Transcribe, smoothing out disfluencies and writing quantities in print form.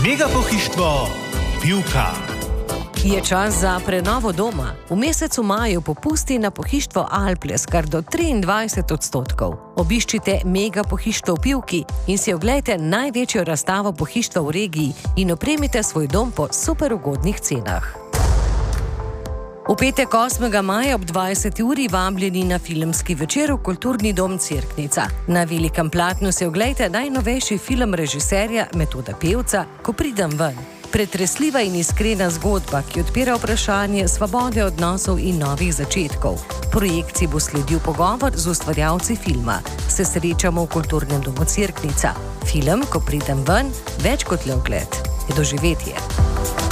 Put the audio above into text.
Mega pohištvo Pivka. Je čas za prenovo doma. V mesecu maju popusti na pohištvo Alples kar do 23%. Obiščite mega pohištvo v Pivki in si oglejte največjo razstavo pohištva v regiji in opremite svoj dom po super ugodnih cenah. V petek 8. maja ob 20. uri vabljeni na filmski večer v Kulturni dom Cerknica. Na velikem platnu si oglejte najnovejši film režiserja Metoda Pevca, Ko pridem ven. Pretresljiva in iskrena zgodba, ki odpira vprašanje svobode odnosov in novih začetkov. Projekciji bo sledil pogovor z ustvarjalci filma. Se srečamo v Kulturnem domu Cerknica. Film, Ko pridem ven, več kot le ogled, je doživetje.